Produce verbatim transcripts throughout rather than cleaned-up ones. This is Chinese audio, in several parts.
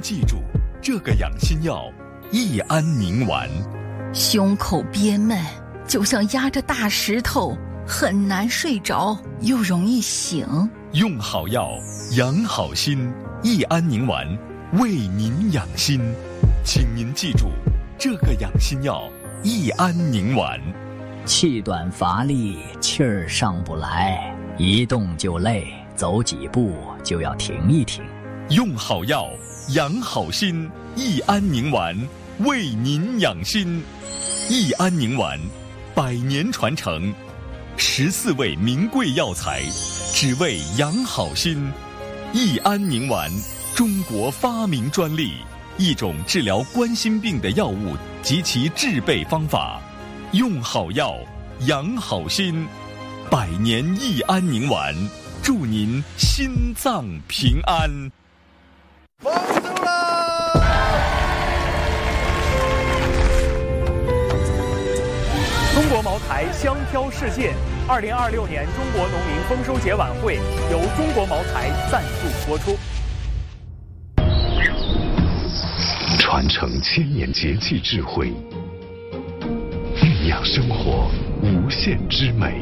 记住这个养心药益安宁丸。 胸口憋闷，就像压着大石头，很难睡着，又容易醒。 用好药，养好心，益安宁丸为您养心。请您记住这个养心药益安宁丸。 气短乏力，气儿上不来，一动就累，走几步就要停一停。 用好药，养好心，益安宁丸为您养心。益安宁丸，百年传承，十四味名贵药材，只为养好心。益安宁丸，中国发明专利，一种治疗冠心病的药物及其制备方法。用好药，养好心，百年益安宁丸，祝您心脏平安。 丰收了！ 中国茅台香飘世界，二零二六年中国农民丰收节晚会由中国茅台赞助播出。 传承千年节气智慧，酿生活无限之美。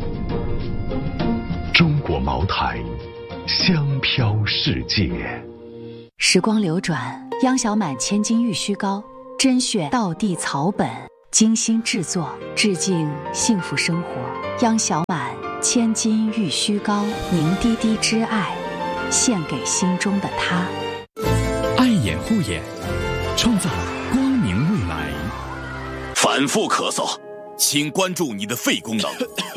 中国茅台，香飘世界。 时光流转，央小满千金玉虚膏，甄选道地草本，精心制作，致敬幸福生活。央小满千金玉虚膏，凝滴滴之爱，献给心中的他。 爱眼护眼，创造光明未来。 反复咳嗽，请关注你的肺功能。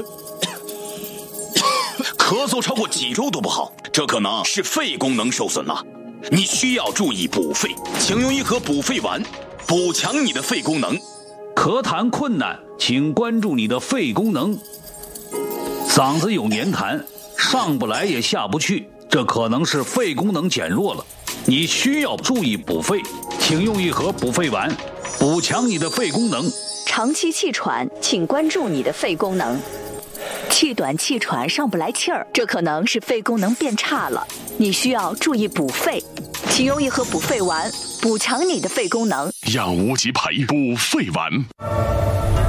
咳嗽超过几周都不好，这可能是肺功能受损了。你需要注意补肺，请用一盒补肺丸，补强你的肺功能。 咳痰困难，请关注你的肺功能。嗓子有黏痰，上不来也下不去，这可能是肺功能减弱了。你需要注意补肺，请用一盒补肺丸，补强你的肺功能。 长期气喘，请关注你的肺功能。气短气喘上不来气儿，这可能是肺功能变差了，你需要注意补肺，请用一盒补肺丸，补强你的肺功能。 让无极牌补肺丸。